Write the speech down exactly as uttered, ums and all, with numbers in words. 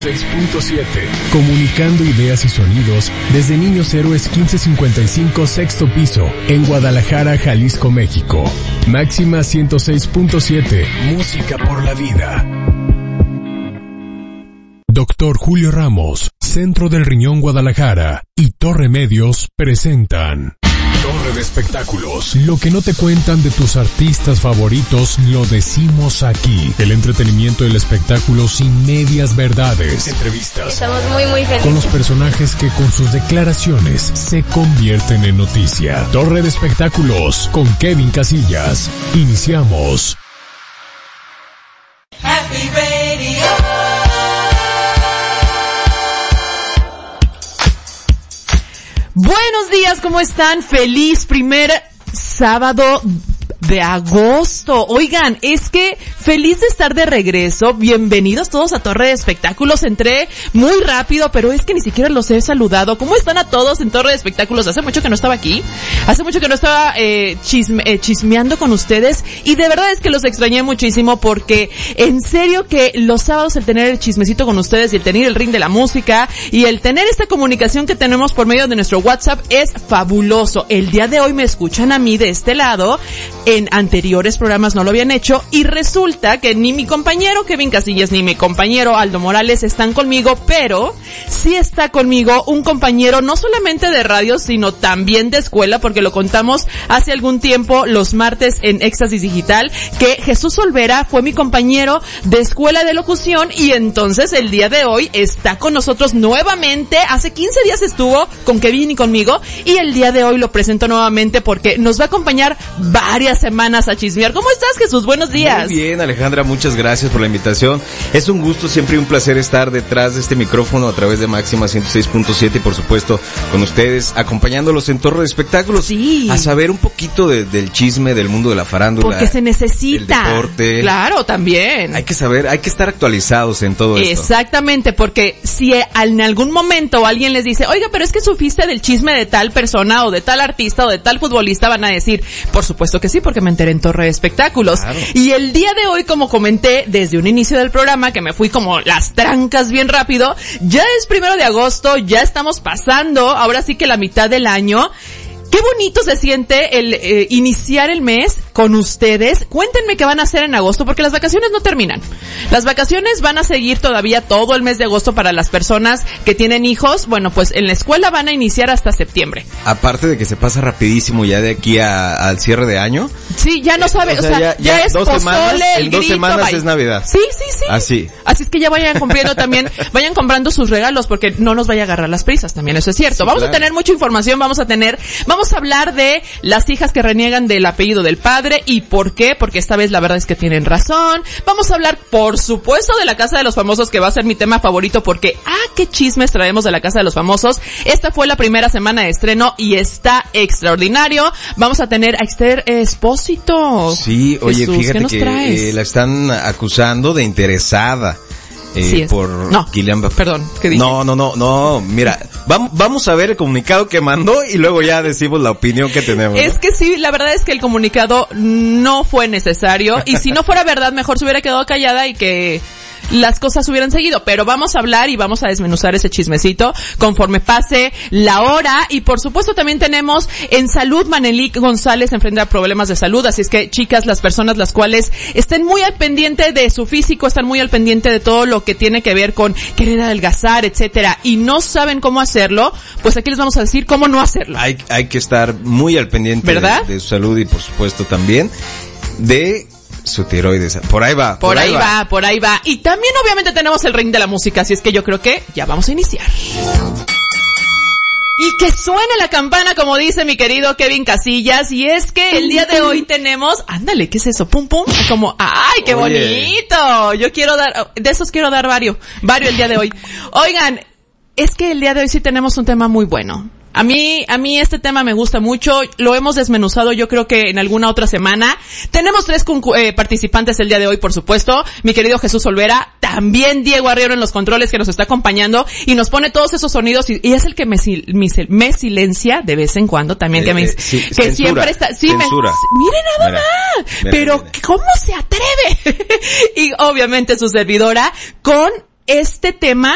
seis punto siete. Comunicando ideas y sonidos desde Niños Héroes quince cincuenta y cinco, sexto piso, en Guadalajara, Jalisco, México. Máxima ciento seis punto siete. Música por la vida. Doctor Julio Ramos, Centro del Riñón Guadalajara y Torre Medios presentan Torre de Espectáculos. Lo que no te cuentan de tus artistas favoritos lo decimos aquí. El entretenimiento y el espectáculo sin medias verdades. Entrevistas. Estamos muy muy felices con los personajes que con sus declaraciones se convierten en noticia. Torre de Espectáculos con Kevin Casillas. Iniciamos. Happy Radio. Buenos días, ¿cómo están? Feliz primer sábado de agosto. Oigan, es que feliz de estar de regreso. Bienvenidos todos a Torre de Espectáculos. Entré muy rápido, pero es que ni siquiera los he saludado. ¿Cómo están a todos en Torre de Espectáculos? Hace mucho que no estaba aquí. Hace mucho que no estaba eh, chisme, eh, chismeando con ustedes. Y de verdad es que los extrañé muchísimo porque en serio que los sábados el tener el chismecito con ustedes y el tener el ring de la música y el tener esta comunicación que tenemos por medio de nuestro WhatsApp es fabuloso. El día de hoy me escuchan a mí de este lado. En anteriores programas no lo habían hecho y resulta que ni mi compañero Kevin Casillas ni mi compañero Aldo Morales están conmigo, pero sí está conmigo un compañero no solamente de radio, sino también de escuela, porque lo contamos hace algún tiempo los martes en Éxtasis Digital, que Jesús Olvera fue mi compañero de escuela de locución y entonces el día de hoy está con nosotros nuevamente. Hace quince días estuvo con Kevin y conmigo y el día de hoy lo presento nuevamente porque nos va a acompañar varias semanas a chismear. ¿Cómo estás, Jesús? Buenos días. Muy bien, Alejandra, muchas gracias por la invitación. Es un gusto, siempre un placer estar detrás de este micrófono a través de Máxima ciento seis punto siete y por supuesto con ustedes, acompañándolos en Torre de Espectáculos. Sí. A saber un poquito de, del chisme, del mundo de la farándula. Porque se necesita. El deporte. Claro, también. Hay que saber, hay que estar actualizados en todo esto. Exactamente, porque si en algún momento alguien les dice, oiga, pero es que sufiste del chisme de tal persona o de tal artista o de tal futbolista, van a decir, por supuesto que sí, porque me enteré en Torre de Espectáculos. Claro. Y el día de hoy, como comenté desde un inicio del programa, que me fui como las trancas bien rápido, ya es primero de agosto, ya estamos pasando, ahora sí que la mitad del año. Qué bonito se siente el eh, iniciar el mes con ustedes. Cuéntenme qué van a hacer en agosto, porque las vacaciones no terminan. Las vacaciones van a seguir todavía todo el mes de agosto para las personas que tienen hijos. Bueno, pues en la escuela van a iniciar hasta septiembre. Aparte de que se pasa rapidísimo ya de aquí a, al cierre de año. Sí, ya no sabe, eh, o sea, o sea ya, ya, ya es dos pozole, semanas, el en dos grito, semanas bye. Es Navidad. Sí, sí, sí. Así. Así es que ya vayan cumpliendo también, vayan comprando sus regalos porque no nos vaya a agarrar las prisas, también eso es cierto. Sí, vamos claro. a tener mucha información, vamos a tener, vamos a hablar de las hijas que reniegan del apellido del padre y por qué, porque esta vez la verdad es que tienen razón. Vamos a hablar, por supuesto, de la Casa de los Famosos, que va a ser mi tema favorito porque, ah, qué chismes traemos de la Casa de los Famosos. Esta fue la primera semana de estreno y está extraordinario. Vamos a tener a Esther Espósito. Sí, oye, Jesús, fíjate que eh, la están acusando de interesada. Eh, sí es. por no, Kylian Mbappé. Perdón, ¿qué dije? No, no, no, no, mira, vamos, vamos a ver el comunicado que mandó y luego ya decimos la opinión que tenemos. Es ¿no? que sí, la verdad es que el comunicado no fue necesario y si no fuera verdad, mejor se hubiera quedado callada y que las cosas hubieran seguido, pero vamos a hablar y vamos a desmenuzar ese chismecito conforme pase la hora y por supuesto también tenemos en salud Manelik González enfrenta problemas de salud, así es que chicas, las personas las cuales estén muy al pendiente de su físico, están muy al pendiente de todo lo que tiene que ver con querer adelgazar, etcétera, y no saben cómo hacerlo, pues aquí les vamos a decir cómo no hacerlo. Hay, hay que estar muy al pendiente de, de su salud y por supuesto también de su tiroides. Por ahí va. Por, por ahí, ahí va. va, por ahí va. Y también obviamente tenemos el ring de la música, así es que yo creo que ya vamos a iniciar. Y que suene la campana, como dice mi querido Kevin Casillas, y es que el día de hoy tenemos, ándale, ¿qué es eso? Pum pum, como, ¡ay, qué bonito! Yo quiero dar, de esos quiero dar varios, varios el día de hoy. Oigan, es que el día de hoy sí tenemos un tema muy bueno. A mí, a mí este tema me gusta mucho, lo hemos desmenuzado yo creo que en alguna otra semana. Tenemos tres eh, participantes el día de hoy, por supuesto. Mi querido Jesús Olvera, también Diego Arriero en los controles que nos está acompañando y nos pone todos esos sonidos y, y es el que me, me, me silencia de vez en cuando también, que me, eh, sí, que censura, siempre está, sí, me, mire nada mira, más, mira, pero mira. ¿Cómo se atreve? Y obviamente su servidora con este tema